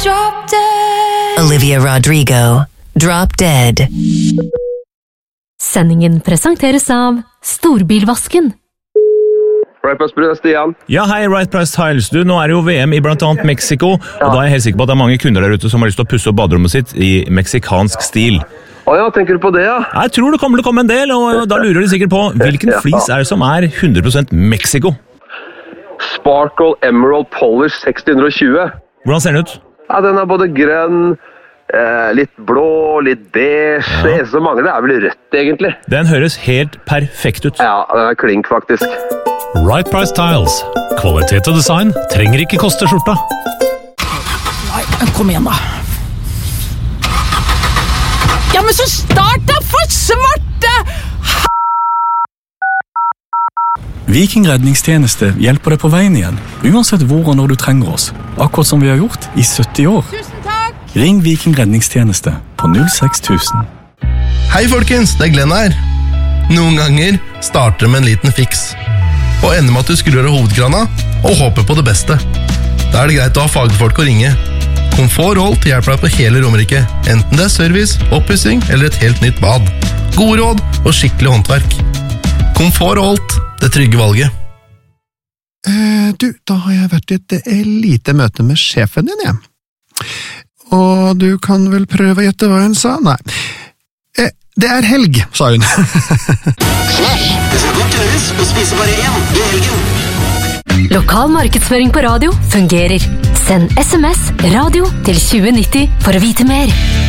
drop dead. Olivia Rodrigo, Drop Dead. Sendingen presenteres av Storbilvasken. Right Price Tiles, Stian. Ja, hei, Right Price Tiles. Du, nå er det jo VM i blant annet Mexico, og da er jeg helt sikker på at det er mange kunder der ute som har lyst til å pusse opp baderommet sitt i meksikansk stil. Ja, tenker du på det, ja? Jeg tror det kommer til å komme en del, og da lurer de sikkert på hvilken flis er det som er 100% Mexico? Sparkle Emerald Polish 620. Hvordan ser den ut? Ja, den er både grønn, litt blå, litt beige. Det eneste som mangler er vel rødt, egentlig. Den høres helt perfekt ut. Ja, den er klink, faktisk. Right Price Tiles. Kvalitet og design trenger ikke koste skjorta. Nei, kom igjen da. Ja, men så start da for svarte! Viking redningstjeneste hjelper deg på veien igjen, uansett hvor og når du trenger oss. Akkurat som vi har gjort i 70 år. Tusen takk! Ring Viking redningstjeneste på 06000. Hei folkens, det er Glenn her. Noen ganger starter det med en liten fiks. Og ender med at du skrur av hovedkrana og håper på det beste. Da er det greit å ha fagfolk å ringe. Komfort Holt hjelper deg på hele Romerike, enten det er service, oppussing eller et helt nytt bad. Gode råd og skikkelig håndverk. Komfort Holt, det trygge valget. Du, da har jeg vært i et lite møte med sjefen din, jeg. Og du kan vel prøve å gjette hva hun sa? Nei. Det er helg, sa hun. Flash, det skal godt gjøres å spise bare én i helgen. Lokal markedsføring på radio fungerer. Send SMS radio til 2090 for å vite mer.